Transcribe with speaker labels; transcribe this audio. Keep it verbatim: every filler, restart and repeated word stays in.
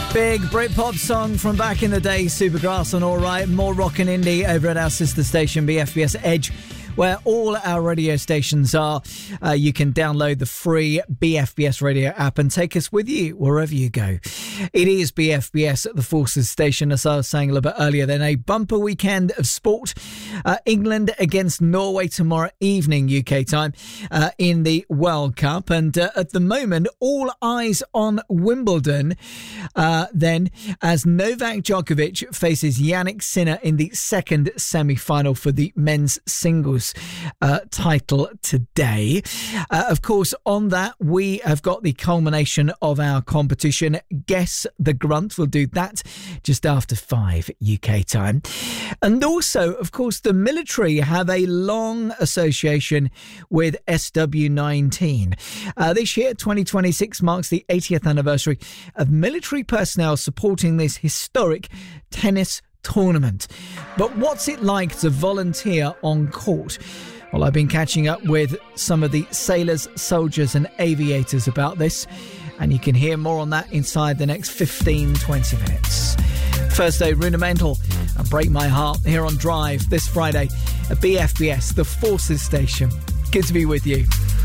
Speaker 1: Big Britpop song from back in the day, Supergrass on All Right. More rock and indie over at our sister station, B F B S Edge, where all our radio stations are. Uh, you can download the free B F B S radio app and take us with you wherever you go. It is B F B S at the Forces station, as I was saying a little bit earlier, then a bumper weekend of sport. Uh, England against Norway tomorrow evening, U K time, uh, in the World Cup. And uh, at the moment, all eyes on Wimbledon uh, then, as Novak Djokovic faces Jannik Sinner in the second semi-final for the men's singles Uh, title today. Uh, of course, on that, we have got the culmination of our competition. Guess the Grunt. We'll do that just after five U K time. And also, of course, the military have a long association with S W nineteen. Uh, this year, twenty twenty-six, marks the eightieth anniversary of military personnel supporting this historic tennis tournament. But what's it like to volunteer on court? Well, I've been catching up with some of the sailors, soldiers and aviators about this, and you can hear more on that inside the next fifteen to twenty minutes. First day, Rudimental and Break My Heart here on Drive this Friday at B F B S, the Forces station. Good to be with you.